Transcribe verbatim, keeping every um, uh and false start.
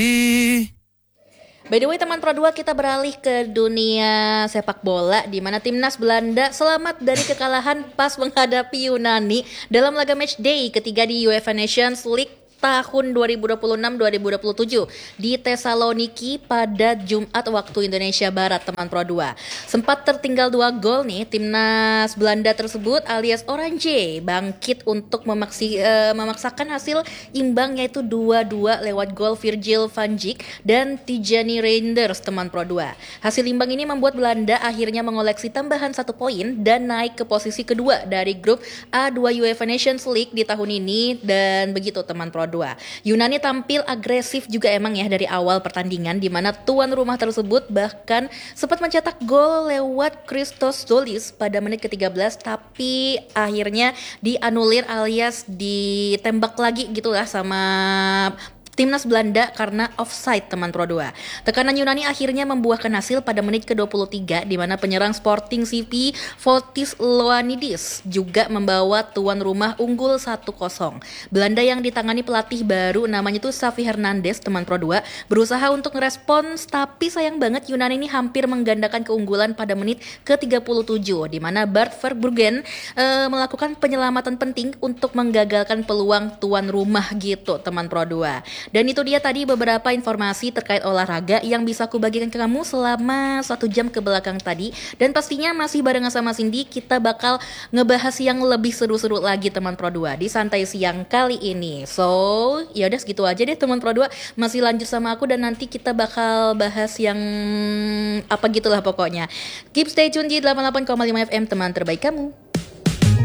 By the way teman Pro dua, kita beralih ke dunia sepak bola di mana timnas Belanda selamat dari kekalahan pas menghadapi Yunani dalam laga matchday ketiga di UEFA Nations League tahun dua ribu dua puluh enam dua ribu dua puluh tujuh di Thessaloniki pada Jumat waktu Indonesia Barat teman Pro dua. Sempat tertinggal dua gol nih, timnas Belanda tersebut alias Oranje bangkit untuk memaksi, uh, memaksakan hasil imbang yaitu dua dua lewat gol Virgil van Dijk dan Tijani Reinders teman Pro dua. Hasil imbang ini membuat Belanda akhirnya mengoleksi tambahan satu poin dan naik ke posisi kedua dari grup A dua UEFA Nations League di tahun ini, dan begitu teman Pro dua. Yunani tampil agresif juga emang ya dari awal pertandingan, di mana tuan rumah tersebut bahkan sempat mencetak gol lewat Christos Zolis pada menit ke tiga belas, tapi akhirnya dianulir alias ditembak lagi gitulah sama timnas Belanda karena offside teman Pro dua. Tekanan Yunani akhirnya membuahkan hasil pada menit ke dua puluh tiga, di mana penyerang Sporting C P Fotis Ioannidis juga membawa tuan rumah unggul satu kosong. Belanda yang ditangani pelatih baru namanya tuh Xavi Hernandez teman Pro dua berusaha untuk merespons, tapi sayang banget Yunani ini hampir menggandakan keunggulan pada menit ke tiga puluh tujuh, di mana Bart Verbruggen uh, melakukan penyelamatan penting untuk menggagalkan peluang tuan rumah gitu teman Pro dua. Dan itu dia tadi beberapa informasi terkait olahraga yang bisa aku bagikan ke kamu selama satu jam ke belakang tadi. Dan pastinya masih barengan sama Cindy, kita bakal ngebahas yang lebih seru-seru lagi teman Pro dua di Santai Siang kali ini. So, ya udah segitu aja deh teman Pro dua. Masih lanjut sama aku dan nanti kita bakal bahas yang apa gitulah pokoknya. Keep stay tune di delapan puluh delapan koma lima F M, teman terbaik kamu.